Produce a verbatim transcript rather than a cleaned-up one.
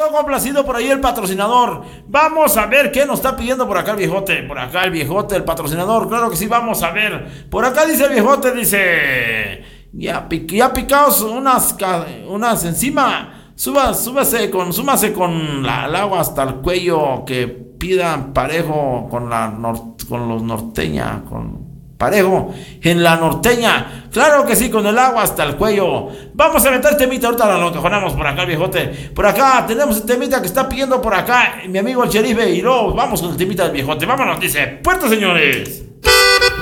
Quedó complacido por ahí el patrocinador. Vamos a ver qué nos está pidiendo por acá el viejote. Por acá el viejote, el patrocinador. Claro que sí, vamos a ver. Por acá dice el viejote, dice... Ya, ya picaos unas, unas encima. Suba, súbase con, súmase con la, el agua hasta el cuello. Que pidan parejo con, la nor, con los norteña. Con... parejo en la norteña, claro que sí, con el agua hasta el cuello. Vamos a meter este temita, ahorita lo encajonamos por acá el viejote. Por acá tenemos el temita que está pidiendo por acá mi amigo el sheriff. Y luego vamos con el temita del viejote. Vámonos, dice, puerto señores.